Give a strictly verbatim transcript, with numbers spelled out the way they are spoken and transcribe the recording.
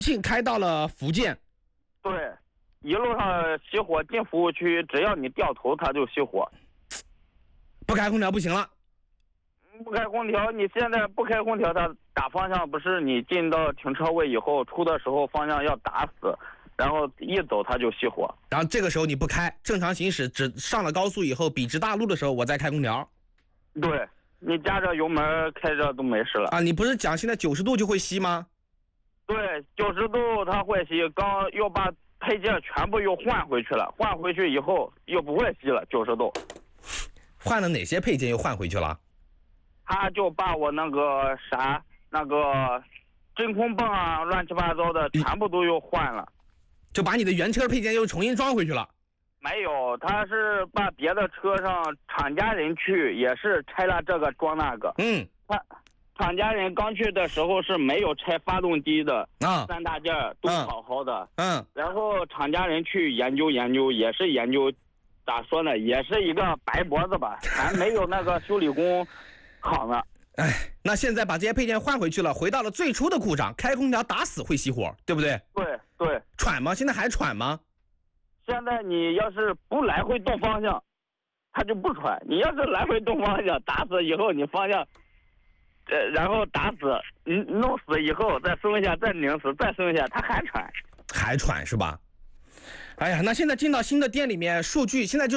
庆开到了福建， 对，一路上熄火进服务区，只要你掉头，它就熄火。 不开空调不行了。 不开空调，你现在不开空调，它打方向不是你进到停车位以后出的时候方向要打死，然后一走它就熄火。 然后这个时候你不开，正常行驶，只上了高速以后，笔直大路的时候，我再开空调。 对，你加着油门开着都没事了啊！你不是讲现在九十度就会熄吗？ 对，九十度它会熄，刚又把配件全部又换回去了，换回去以后又不会熄了，九十度。 换了哪些配件又换回去了？ 他就把我那个啥那个真空泵啊，乱七八糟的全部都又换了， 就把你的原车配件又重新装回去了。 没有，他是把别的车上厂家人去也是拆了这个装那个。 嗯， 他厂家人刚去的时候是没有拆发动机的啊， 三大件都好好的。 嗯， 然后厂家人去研究研究，也是研究，咋说呢，也是一个白脖子吧，还没有那个修理工好呢。 哎，那现在把这些配件换回去了，回到了最初的故障，开空调打死会熄火，对不对？ 对对。 喘吗？现在还喘吗？ 现在你要是不来回动方向，它就不喘；你要是来回动方向，打死以后你方向，呃，然后打死，你弄死以后再松下，再拧死，再松下，它还喘， 还喘是吧？哎呀，那现在进到新的店里面，数据现在就